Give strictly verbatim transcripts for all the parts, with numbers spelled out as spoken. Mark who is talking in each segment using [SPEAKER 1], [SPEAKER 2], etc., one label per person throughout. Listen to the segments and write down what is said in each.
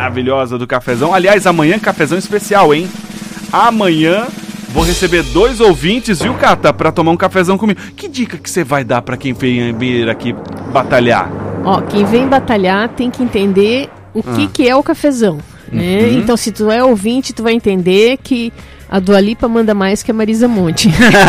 [SPEAKER 1] maravilhosa do Cafezão. Aliás, amanhã Cafezão especial, hein? Amanhã vou receber dois ouvintes, viu, Cata? Pra tomar um cafezão comigo. Que dica que você vai dar pra quem vem vir aqui batalhar?
[SPEAKER 2] Ó, quem vem batalhar tem que entender o que, ah. que é o cafezão, né? Uhum. Então, se tu é ouvinte, tu vai entender que a Dua Lipa manda mais que a Marisa Monte.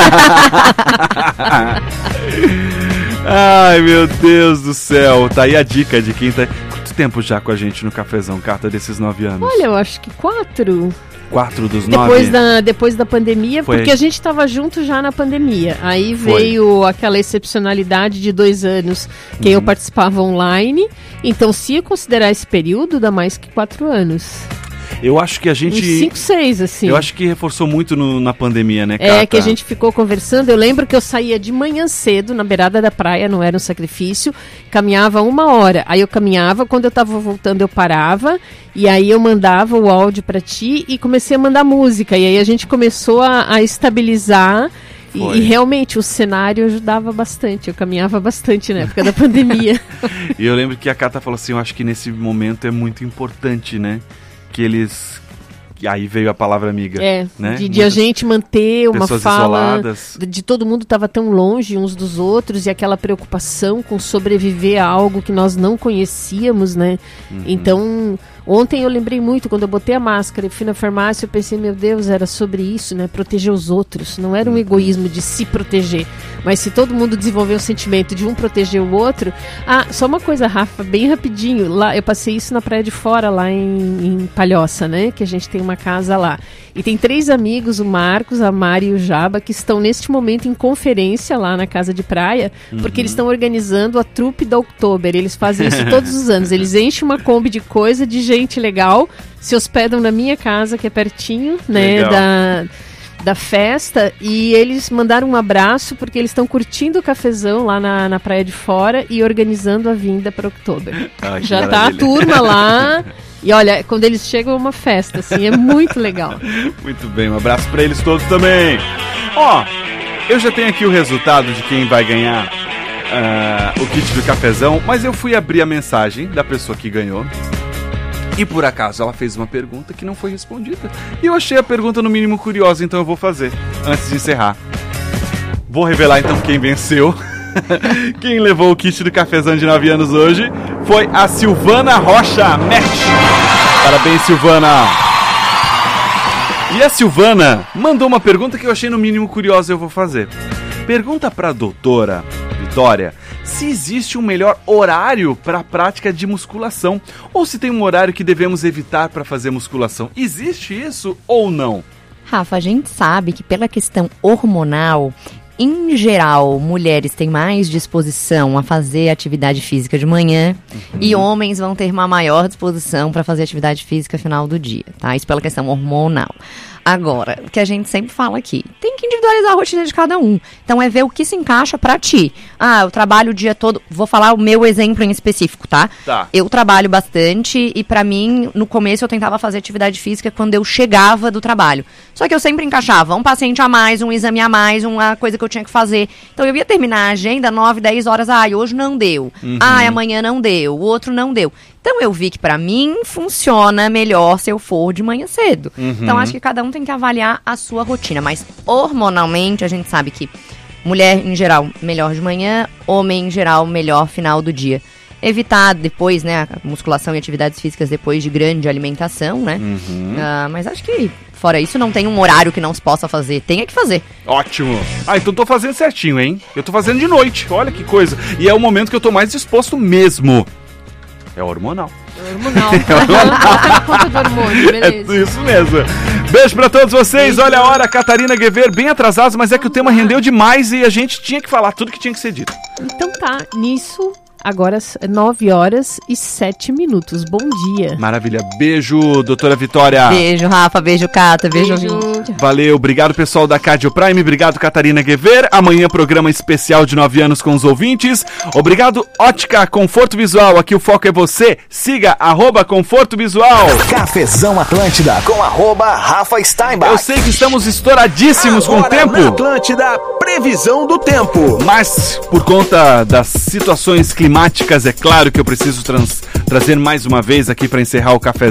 [SPEAKER 1] Ai, meu Deus do céu. Tá aí a dica de quem tá... Quanto tempo já com a gente no Cafezão, Cata, desses nove anos?
[SPEAKER 2] Olha, eu acho que quatro...
[SPEAKER 1] Quatro dos
[SPEAKER 2] depois
[SPEAKER 1] nove?
[SPEAKER 2] Da, depois da pandemia,
[SPEAKER 1] Foi.
[SPEAKER 2] porque a gente estava junto já na pandemia. Aí veio Foi. aquela excepcionalidade de dois anos que uhum. eu participava online. Então, se eu considerar esse período, dá mais que quatro anos.
[SPEAKER 1] Eu acho que a gente...
[SPEAKER 2] Uns cinco, seis, assim.
[SPEAKER 1] Eu acho que reforçou muito no, na pandemia, né, Cata?
[SPEAKER 2] É, que a gente ficou conversando. Eu lembro que eu saía de manhã cedo, na beirada da praia, não era um sacrifício. Caminhava uma hora. Aí eu caminhava, quando eu tava voltando eu parava. E aí eu mandava o áudio pra ti e comecei a mandar música. E aí a gente começou a, a estabilizar... E, e realmente o cenário ajudava bastante. Eu caminhava bastante na época da pandemia.
[SPEAKER 1] E eu lembro que a Cata falou assim, eu acho que nesse momento é muito importante, né? Que eles... E aí veio a palavra amiga. É, né? de, de a gente manter uma fala... Isoladas. De, de todo mundo estava tão longe uns dos outros e aquela preocupação com sobreviver a algo que nós não conhecíamos, né? Uhum. Então... Ontem eu lembrei muito, quando eu botei a máscara e fui na farmácia, eu pensei, meu Deus, era sobre isso, né? Proteger os outros. Não era um egoísmo de se proteger. Mas se todo mundo desenvolver o sentimento de um proteger o outro... Ah, só uma coisa, Rafa, bem rapidinho. Lá, eu passei isso na Praia de Fora, lá em, em Palhoça, né? Que a gente tem uma casa lá. E tem três amigos, o Marcos, a Mari e o Jaba, que estão neste momento em conferência lá na casa de praia, uhum. porque eles estão organizando a trupe da Oktober. Eles fazem isso todos os anos. Eles enchem uma Kombi de coisa, de gente legal, se hospedam na minha casa, que é pertinho, né, da, da festa, e eles mandaram um abraço, porque eles estão curtindo o cafezão lá na, na Praia de Fora e organizando a vinda para Oktober. Ah, já tá a turma lá... E olha, quando eles chegam é uma festa, assim, é muito legal. Muito bem, um abraço pra eles todos também. Ó, eu já tenho aqui o resultado de quem vai ganhar uh, o kit do cafezão, mas eu fui abrir a mensagem da pessoa que ganhou. E por acaso ela fez uma pergunta que não foi respondida. E eu achei a pergunta no mínimo curiosa, então eu vou fazer, antes de encerrar. Vou revelar então quem venceu. Quem levou o kit do cafezão de nove anos hoje foi a Silvana Rocha Match. Parabéns, Silvana. E a Silvana mandou uma pergunta que eu achei no mínimo curiosa e eu vou fazer. Pergunta pra doutora Vitória se existe um melhor horário para a prática de musculação ou se tem um horário que devemos evitar para fazer musculação. Existe isso ou não?
[SPEAKER 3] Rafa, a gente sabe que pela questão hormonal, em geral, mulheres têm mais disposição a fazer atividade física de manhã uhum. e homens vão ter uma maior disposição para fazer atividade física no final do dia, tá? Isso pela questão hormonal. Agora, o que a gente sempre fala aqui, tem que individualizar a rotina de cada um. Então é ver o que se encaixa pra ti. Ah, eu trabalho o dia todo, vou falar o meu exemplo em específico, tá?
[SPEAKER 1] Tá.
[SPEAKER 3] Eu trabalho bastante e pra mim, no começo eu tentava fazer atividade física quando eu chegava do trabalho. Só que eu sempre encaixava um paciente a mais, um exame a mais, uma coisa que eu tinha que fazer. Então eu ia terminar a agenda nove, dez horas, ah, hoje não deu. Uhum. Ah, amanhã não deu, o outro não deu. Então eu vi que pra mim funciona melhor se eu for de manhã cedo. Uhum. Então acho que cada um tem que avaliar a sua rotina. Mas hormonalmente a gente sabe que mulher em geral melhor de manhã, homem em geral melhor final do dia. Evitar depois, né, a musculação e atividades físicas depois de grande alimentação, né? Uhum. Uh, mas acho que fora isso não tem um horário que não se possa fazer. Tem é que fazer.
[SPEAKER 1] Ótimo. Ah, então tô fazendo certinho, hein? Eu tô fazendo de noite. Olha que coisa. E é o momento que eu tô mais disposto mesmo. É hormonal.
[SPEAKER 2] É hormonal. É hormonal. Conta do hormônio, beleza.
[SPEAKER 1] É isso mesmo. Beijo pra todos vocês. Olha a hora, Catarina Guever, bem atrasados, mas é que o tema rendeu demais e a gente tinha que falar tudo que tinha que ser dito.
[SPEAKER 2] Então tá, nisso... Agora nove horas e sete minutos. Bom dia.
[SPEAKER 1] Maravilha. Beijo, doutora Vitória.
[SPEAKER 3] Beijo, Rafa. Beijo, Cata. Beijo,
[SPEAKER 2] beijo.
[SPEAKER 3] ouvinte.
[SPEAKER 1] Valeu. Obrigado, pessoal da Cardio Prime. Obrigado, Catarina Guever. Amanhã, programa especial de nove anos com os ouvintes. Obrigado, Ótica Conforto Visual. Aqui o foco é você. Siga, arroba Conforto Visual.
[SPEAKER 4] Cafezão Atlântida com arroba Rafa Steinbach.
[SPEAKER 1] Eu sei que estamos estouradíssimos
[SPEAKER 4] Agora
[SPEAKER 1] com o tempo.
[SPEAKER 4] Na Atlântida, previsão do tempo.
[SPEAKER 1] Mas, por conta das situações climáticas, é claro que eu preciso trans, trazer mais uma vez aqui para encerrar o café.